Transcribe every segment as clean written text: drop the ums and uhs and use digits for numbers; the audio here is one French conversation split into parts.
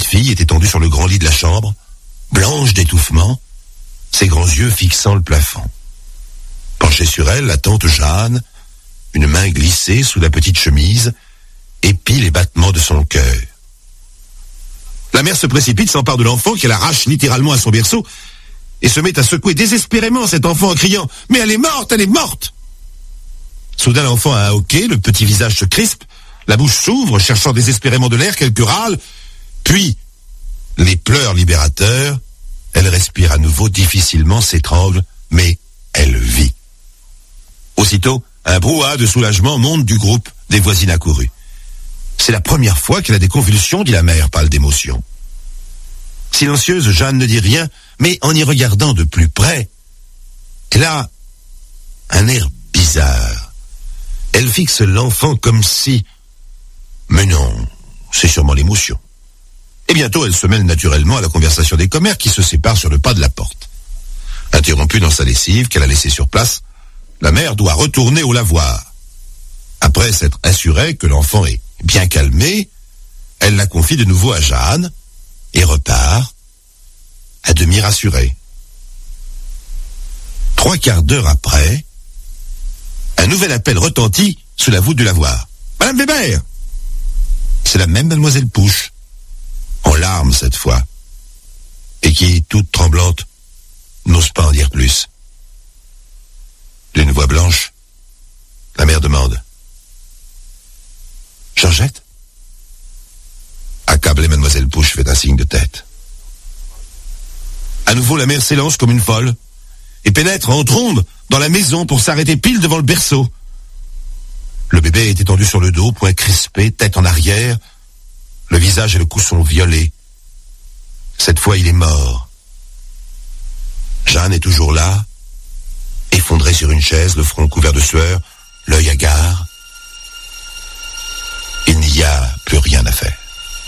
fille est étendue sur le grand lit de la chambre, blanche d'étouffement, ses grands yeux fixant le plafond. Penchée sur elle, la tante Jeanne, une main glissée sous la petite chemise, épie les battements de son cœur. La mère se précipite, s'empare de l'enfant qu'elle arrache littéralement à son berceau et se met à secouer désespérément cet enfant en criant « Mais elle est morte, elle est morte !» Soudain l'enfant a un hoquet, le petit visage se crispe, la bouche s'ouvre, cherchant désespérément de l'air, quelques râles, puis, les pleurs libérateurs, elle respire à nouveau difficilement, s'étrangle, mais elle vit. Aussitôt, un brouhaha de soulagement monte du groupe des voisines accourues. C'est la première fois qu'elle a des convulsions, dit la mère, pâle d'émotion. Silencieuse, Jeanne ne dit rien, mais en y regardant de plus près, elle a un air bizarre. Elle fixe l'enfant comme si... Mais non, c'est sûrement l'émotion. Et bientôt, elle se mêle naturellement à la conversation des commères qui se séparent sur le pas de la porte. Interrompue dans sa lessive qu'elle a laissée sur place, la mère doit retourner au lavoir. Après s'être assurée que l'enfant est bien calmé, elle la confie de nouveau à Jeanne et repart, à demi rassurée. 3 quarts d'heure après, un nouvel appel retentit sous la voûte du lavoir. « Madame Weber !» C'est la même mademoiselle Pouche, en larmes cette fois, et qui, toute tremblante, n'ose pas en dire plus. D'une voix blanche, la mère demande « Georgette ?» Accablée, mademoiselle Pouche fait un signe de tête. À nouveau, la mère s'élance comme une folle et pénètre en trombe dans la maison pour s'arrêter pile devant le berceau. Le bébé est étendu sur le dos, poings crispés, tête en arrière, le visage et le cou sont violets. Cette fois, il est mort. Jeanne est toujours là, effondrée sur une chaise, le front couvert de sueur, l'œil hagard. Il n'y a plus rien à faire.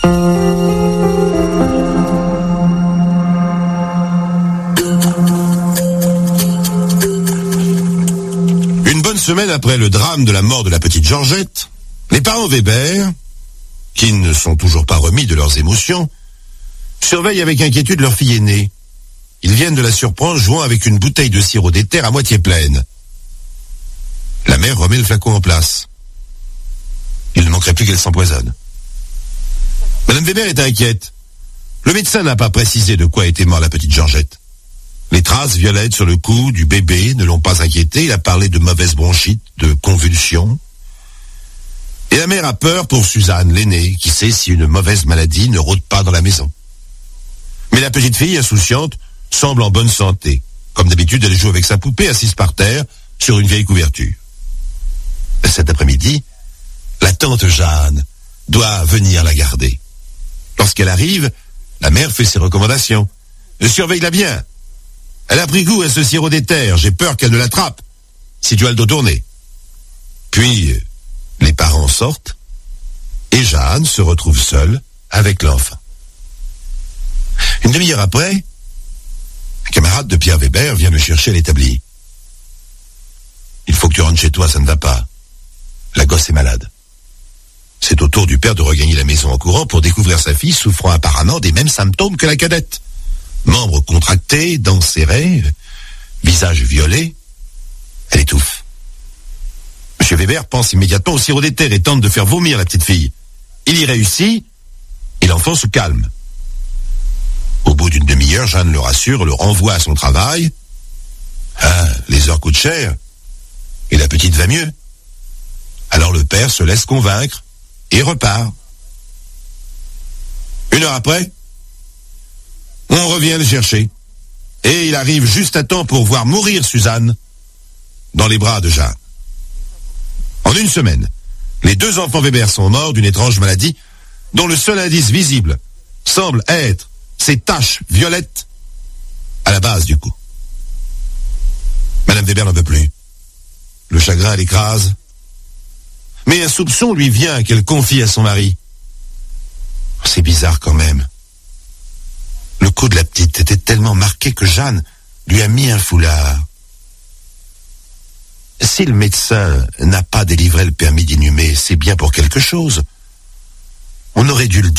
Une bonne semaine après le drame de la mort de la petite Georgette, les parents Weber, qui ne sont toujours pas remis de leurs émotions, surveillent avec inquiétude leur fille aînée. Ils viennent de la surprendre jouant avec une bouteille de sirop d'éther à moitié pleine. La mère remet le flacon en place. Il ne manquerait plus qu'elle s'empoisonne. Madame Weber est inquiète. Le médecin n'a pas précisé de quoi était morte la petite Georgette. Les traces violettes sur le cou du bébé ne l'ont pas inquiété. Il a parlé de mauvaise bronchite, de convulsions. Et la mère a peur pour Suzanne, l'aînée, qui sait si une mauvaise maladie ne rôde pas dans la maison. Mais la petite fille, insouciante, semble en bonne santé. Comme d'habitude, elle joue avec sa poupée assise par terre sur une vieille couverture. Cet après-midi, la tante Jeanne doit venir la garder. Lorsqu'elle arrive, la mère fait ses recommandations. Surveille-la bien. Elle a pris goût à ce sirop d'éther. J'ai peur qu'elle ne l'attrape, si tu as le dos tourné. Puis, les parents sortent, et Jeanne se retrouve seule avec l'enfant. Une demi-heure après, un camarade de Pierre Weber vient le chercher à l'établi. Il faut que tu rentres chez toi, ça ne va pas. La gosse est malade. C'est au tour du père de regagner la maison en courant pour découvrir sa fille souffrant apparemment des mêmes symptômes que la cadette. Membres contractés, dents serrées, visage violet. Elle étouffe. M. Weber pense immédiatement au sirop d'éther et tente de faire vomir la petite fille. Il y réussit et l'enfant se calme. Au bout d'une demi-heure, Jeanne le rassure, le renvoie à son travail. Ah, les heures coûtent cher et la petite va mieux. Alors le père se laisse convaincre et repart. Une heure après, on revient le chercher. Et il arrive juste à temps pour voir mourir Suzanne dans les bras de Jeanne. En une semaine, les 2 enfants Weber sont morts d'une étrange maladie dont le seul indice visible semble être ces taches violettes à la base du cou. Madame Weber n'en peut plus. Le chagrin l'écrase. Mais un soupçon lui vient qu'elle confie à son mari. C'est bizarre quand même. Le cou de la petite était tellement marqué que Jeanne lui a mis un foulard. Si le médecin n'a pas délivré le permis d'inhumer, c'est bien pour quelque chose. On aurait dû le dire.